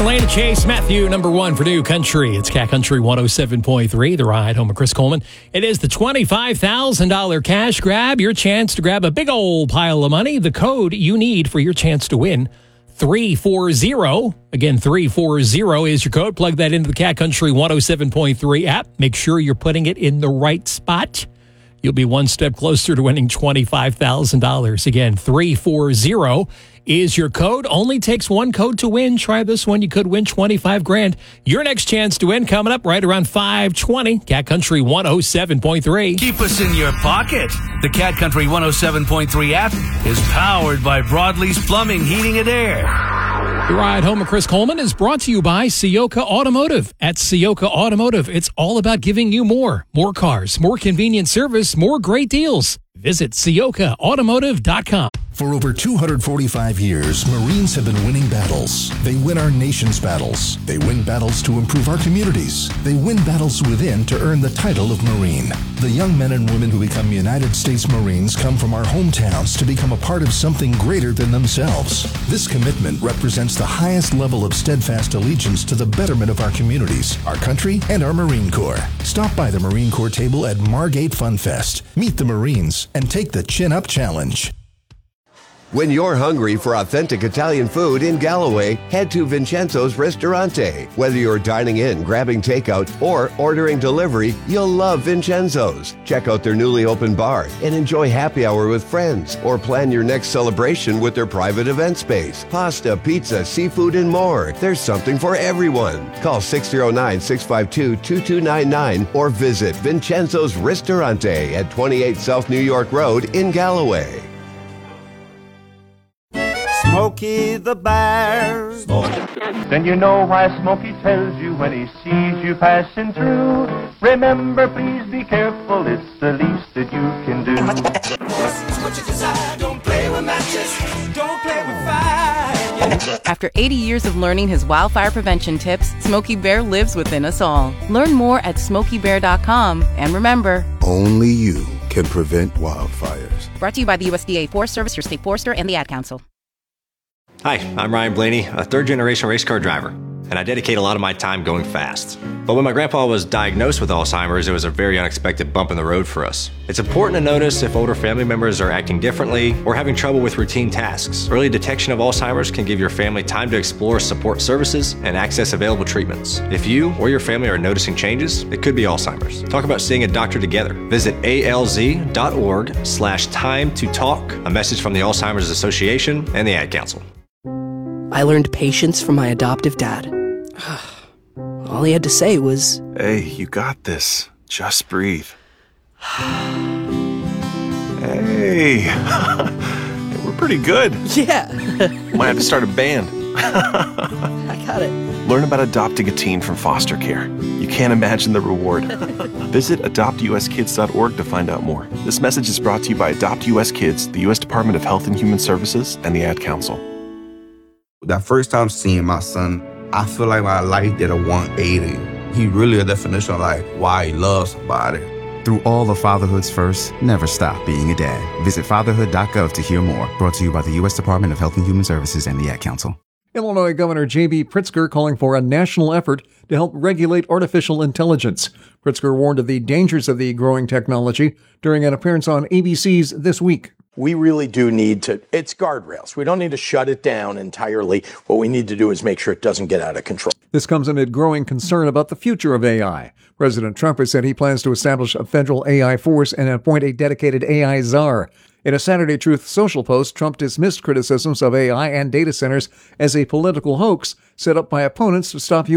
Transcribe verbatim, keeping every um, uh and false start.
Elena Chase, Matthew, number one for New Country. It's Cat Country one oh seven point three, The Ride home with Chris Coleman. It is the twenty-five thousand dollars cash grab, your chance to grab a big old pile of money. The code you need for your chance to win, three four zero. Again, three four zero is your code. Plug that into the Cat Country one oh seven point three app. Make sure you're putting it in the right spot. You'll be one step closer to winning twenty-five thousand dollars. Again, three four zero is your code. Only takes one code to win. Try this one. You could win twenty-five grand. Your next chance to win coming up right around five twenty. Cat Country one oh seven point three. Keep us in your pocket. The Cat Country one oh seven point three app is powered by Broadleaf's Plumbing, Heating, and Air. The Ride home with Chris Coleman is brought to you by Sioka Automotive. At Sioka Automotive, it's all about giving you more. More cars, more convenient service, more great deals. Visit Sioka Automotive dot com. For over two hundred forty-five years, Marines have been winning battles. They win our nation's battles. They win battles to improve our communities. They win battles within to earn the title of Marine. The young men and women who become United States Marines come from our hometowns to become a part of something greater than themselves. This commitment represents the highest level of steadfast allegiance to the betterment of our communities, our country, and our Marine Corps. Stop by the Marine Corps table at Margate Fun Fest. Meet the Marines and take the Chin Up Challenge. When you're hungry for authentic Italian food in Galloway, head to Vincenzo's Ristorante. Whether you're dining in, grabbing takeout, or ordering delivery, you'll love Vincenzo's. Check out their newly opened bar and enjoy happy hour with friends, or plan your next celebration with their private event space. Pasta, pizza, seafood, and more. There's something for everyone. Call six oh nine, six five two, two two nine nine or visit Vincenzo's Ristorante at twenty-eight South New York Road in Galloway. Smokey the Bear. Then you know why Smokey tells you when he sees you passing through. Remember, please be careful, it's the least that you can do. This is what you desire. Don't play with matches. Don't play with fire. After eighty years of learning his wildfire prevention tips, Smokey Bear lives within us all. Learn more at smokey bear dot com. And remember, only you can prevent wildfires. Brought to you by the U S D A Forest Service, your state forester, and the Ad Council. Hi, I'm Ryan Blaney, a third-generation race car driver, and I dedicate a lot of my time going fast. But when my grandpa was diagnosed with Alzheimer's, it was a very unexpected bump in the road for us. It's important to notice if older family members are acting differently or having trouble with routine tasks. Early detection of Alzheimer's can give your family time to explore support services and access available treatments. If you or your family are noticing changes, it could be Alzheimer's. Talk about seeing a doctor together. Visit A L Z dot org slash time to talk, a message from the Alzheimer's Association and the Ad Council. I learned patience from my adoptive dad. All he had to say was, "Hey, you got this. Just breathe." Hey, we're pretty good. Yeah. Might have to start a band. I got it. Learn about adopting a teen from foster care. You can't imagine the reward. Visit adopt U S kids dot org to find out more. This message is brought to you by Adopt U S Kids, the U S Department of Health and Human Services, and the Ad Council. That first time seeing my son, I feel like my life did a one eighty. He really a definition of like why he loves somebody. Through all of fatherhood's first, never stop being a dad. Visit fatherhood dot gov to hear more. Brought to you by the U S Department of Health and Human Services and the Ad Council. Illinois Governor J B Pritzker calling for a national effort to help regulate artificial intelligence. Pritzker warned of the dangers of the growing technology during an appearance on A B C's This Week. We really do need to, it's guardrails. We don't need to shut it down entirely. What we need to do is make sure it doesn't get out of control. This comes amid growing concern about the future of A I. President Trump has said he plans to establish a federal A I force and appoint a dedicated A I czar. In a Saturday Truth social post, Trump dismissed criticisms of A I and data centers as a political hoax set up by opponents to stop U S